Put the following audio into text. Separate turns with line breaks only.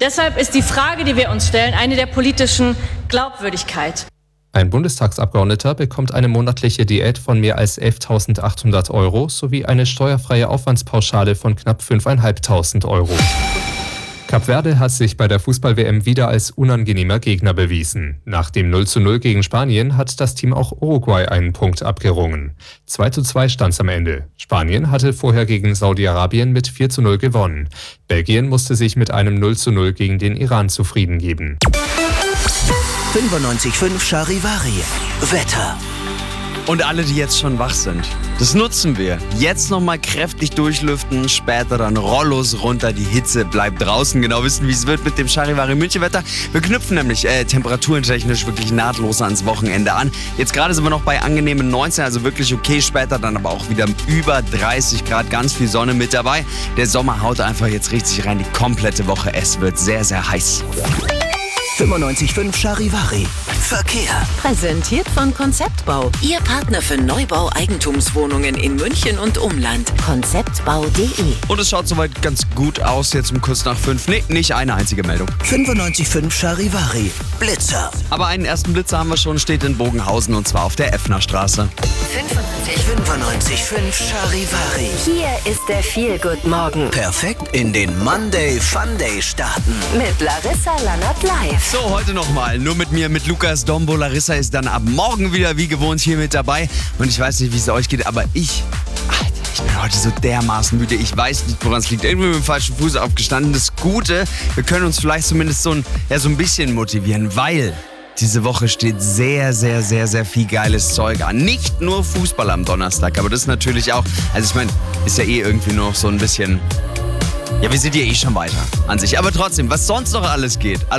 Deshalb ist die Frage, die wir uns stellen, eine der politischen Glaubwürdigkeit.
Ein Bundestagsabgeordneter bekommt eine monatliche Diät von mehr als 11.800 € sowie eine steuerfreie Aufwandspauschale von knapp 5.500 €. Kap Verde hat sich bei der Fußball-WM wieder als unangenehmer Gegner bewiesen. Nach dem 0:0 gegen Spanien hat das Team auch Uruguay einen Punkt abgerungen. 2:2 stand's am Ende. Spanien hatte vorher gegen Saudi-Arabien mit 4:0 gewonnen. Belgien musste sich mit einem 0:0 gegen den Iran zufrieden geben.
95.5 Charivari. Wetter.
Und alle, die jetzt schon wach sind, das nutzen wir. Jetzt nochmal kräftig durchlüften, später dann Rollos runter, die Hitze bleibt draußen. Genau wissen, wie es wird mit dem Charivari München Wetter. Wir knüpfen nämlich temperaturentechnisch wirklich nahtlos ans Wochenende an. Jetzt gerade sind wir noch bei angenehmen 19, also wirklich okay. Später dann aber auch wieder über 30 Grad, ganz viel Sonne mit dabei. Der Sommer haut einfach jetzt richtig rein, die komplette Woche. Es wird sehr, sehr heiß.
95.5 Charivari. Verkehr.
Präsentiert von Konzeptbau. Ihr Partner für Neubau Eigentumswohnungen in München und Umland. Konzeptbau.de.
Und es schaut soweit ganz gut aus, jetzt um kurz nach 5. Nee, nicht eine einzige Meldung.
95.5 Charivari. Blitzer.
Aber einen ersten Blitzer haben wir schon, steht in Bogenhausen und zwar auf der Effnerstraße.
95.5 Charivari.
Hier ist der Feel-Good-Morgen.
Perfekt in den Monday Funday starten.
Mit Larissa Lannert live.
So, heute nochmal, nur mit mir, mit Lukas Dombo. Larissa ist dann ab morgen wieder wie gewohnt hier mit dabei. Und ich weiß nicht, wie es euch geht, aber ich bin heute so dermaßen müde. Ich weiß nicht, woran es liegt. Irgendwie mit dem falschen Fuß aufgestanden. Das Gute, wir können uns vielleicht zumindest so ein bisschen motivieren, weil diese Woche steht sehr, sehr, sehr, sehr viel geiles Zeug an. Nicht nur Fußball am Donnerstag, aber das natürlich auch. Also ich meine, ist ja irgendwie nur noch so ein bisschen. Ja, wir sind ja schon weiter an sich. Aber trotzdem, was sonst noch alles geht.